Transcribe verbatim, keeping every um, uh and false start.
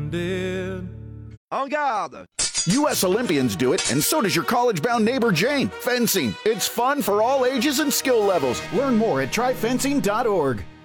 dead. En garde! U S Olympians do it, and so does your college-bound neighbor Jane. Fencing. It's fun for all ages and skill levels. Learn more at try fencing dot org.